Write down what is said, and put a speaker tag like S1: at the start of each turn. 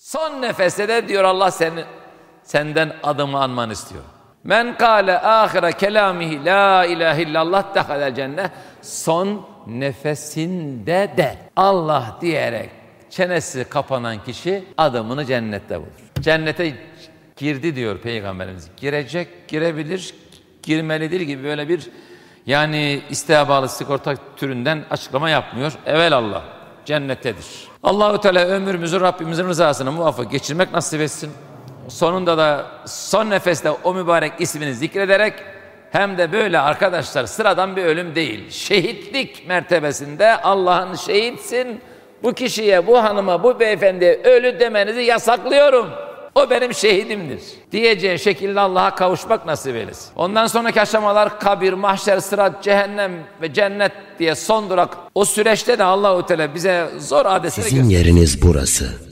S1: Son nefeste de diyor Allah senden adımı anmanı istiyor. Men kâle âhire kelâmihi la ilahe illallah dehalel cennet. Son nefesinde de Allah diyerek çenesi kapanan kişi adımını cennette bulur. Cennete girdi diyor Peygamberimiz. Girecek, girebilir, girmelidir gibi böyle bir yani isteğe bağlı sigorta türünden açıklama yapmıyor. Evelallah cennettedir. Allahu Teala ömrümüzü Rabbimizin rızasına muvaffak geçirmek nasip etsin. Sonunda da son nefeste o mübarek ismini zikrederek hem de böyle arkadaşlar sıradan bir ölüm değil. Şehitlik mertebesinde Allah'ın şehitsin. Bu kişiye, bu hanıma, bu beyefendiye ölü demenizi yasaklıyorum. O benim şehidimdir diyeceği şekilde Allah'a kavuşmak nasip eylesin. Ondan sonraki aşamalar kabir, mahşer, sırat, cehennem ve cennet diye son durak. O süreçte de Allah-u Teala bize zor adetleri
S2: Sizin yeriniz burası.